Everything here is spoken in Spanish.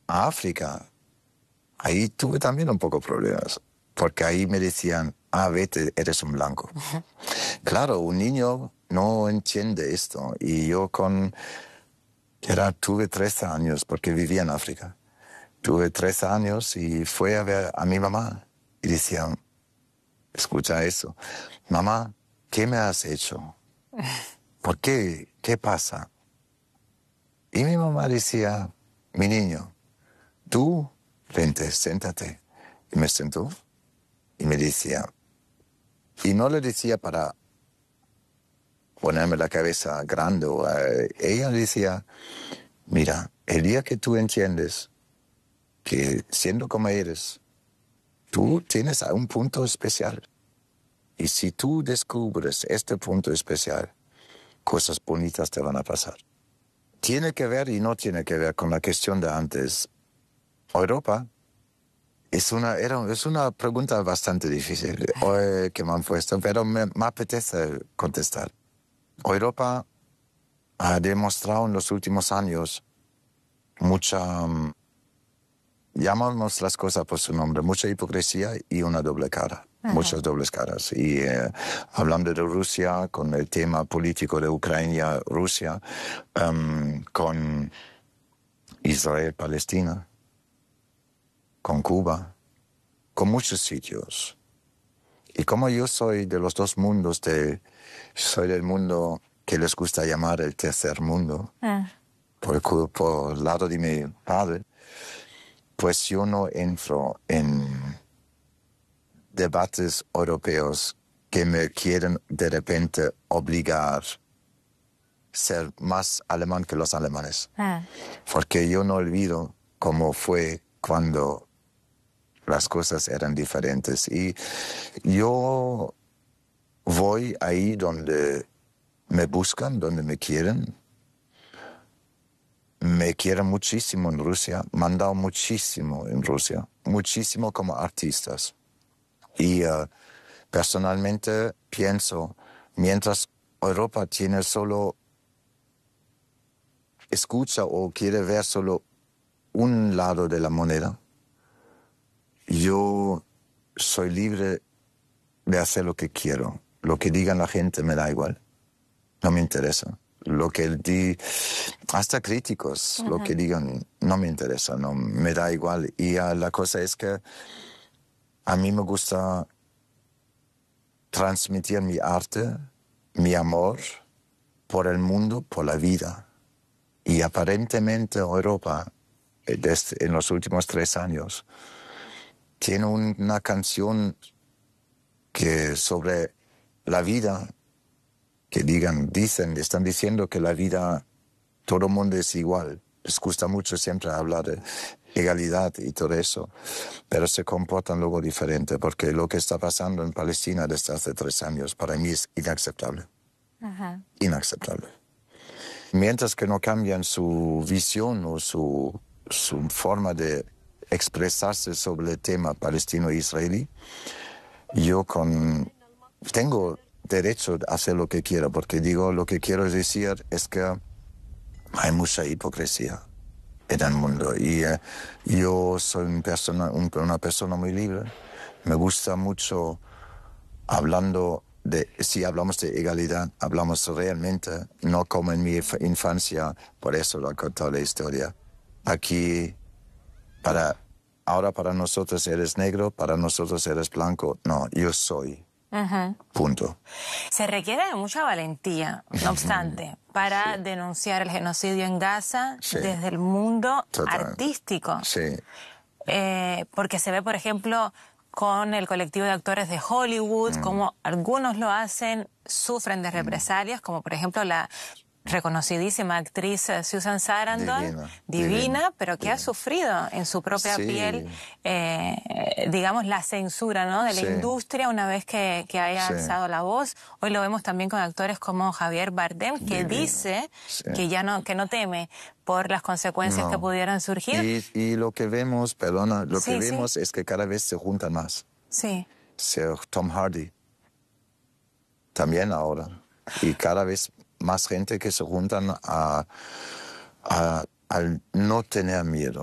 a África, ahí tuve también un poco problemas, porque ahí me decían, vete, eres un blanco. Claro, un niño no entiende esto, y yo tuve 13 años, porque vivía en África. Tuve 13 años y fui a ver a mi mamá, y decía, escucha eso, mamá, ¿qué me has hecho? ¿Por qué? ¿Qué pasa? Y mi mamá decía, mi niño, tú, vente, siéntate. Y me sentó y me decía, y no le decía para ponerme la cabeza grande, ella decía, mira, el día que tú entiendes que siendo como eres, tú tienes un punto especial. Y si tú descubres este punto especial, cosas bonitas te van a pasar. Tiene que ver y no tiene que ver con la cuestión de antes. Europa es una pregunta bastante difícil que me han puesto, pero me apetece contestar. Europa ha demostrado en los últimos años mucha, llamamos las cosas por su nombre, mucha hipocresía y una doble cara. Ajá. Muchas dobles caras. Y hablando de Rusia, con el tema político de Ucrania, Rusia, con Israel, Palestina, con Cuba, con muchos sitios. Y como yo soy de los dos mundos, soy del mundo que les gusta llamar el tercer mundo, por el lado de mi padre, pues yo no entro en debates europeos que me quieren de repente obligar a ser más alemán que los alemanes. Porque yo no olvido cómo fue cuando las cosas eran diferentes. Y yo voy ahí donde me buscan, donde me quieren. Me quieren muchísimo en Rusia, me han dado muchísimo en Rusia, muchísimo como artistas. Y personalmente pienso, mientras Europa tiene solo, escucha o quiere ver solo un lado de la moneda, yo soy libre de hacer lo que quiero. Lo que digan la gente me da igual, no me interesa. Lo que hasta críticos, lo que digan, no me interesa, no me da igual. Y la cosa es que a mí me gusta transmitir mi arte, mi amor por el mundo, por la vida. Y aparentemente Europa, en los últimos 3 años, tiene una canción que sobre la vida, que están diciendo que la vida, todo el mundo es igual. Les gusta mucho siempre hablar de egalidad y todo eso, pero se comportan luego diferente, porque lo que está pasando en Palestina desde hace 3 años para mí es inaceptable. Ajá. Inaceptable. Mientras que no cambian su visión o su forma de expresarse sobre el tema palestino-israelí, yo tengo derecho a hacer lo que quiero, porque lo que quiero decir es que hay mucha hipocresía en el mundo y yo soy una persona muy libre. Me gusta mucho si hablamos de egalidad, hablamos realmente, no como en mi infancia, por eso lo he contado la historia. Aquí, ahora para nosotros eres negro, para nosotros eres blanco. No, yo soy. Punto. Se requiere de mucha valentía, no obstante, para denunciar el genocidio en Gaza desde el mundo artístico. Sí. Porque se ve, por ejemplo, con el colectivo de actores de Hollywood, como algunos lo hacen, sufren de represalias, como por ejemplo la reconocidísima actriz Susan Sarandon, divina, pero que ha sufrido en su propia piel, digamos, la censura, ¿no?, de la industria una vez que haya alzado la voz. Hoy lo vemos también con actores como Javier Bardem, que dice que que no teme por las consecuencias que pudieran surgir. Y lo que vemos, que vemos es que cada vez se juntan más. Sí. Tom Hardy, también ahora. Y cada vez más gente que se juntan al no tener miedo.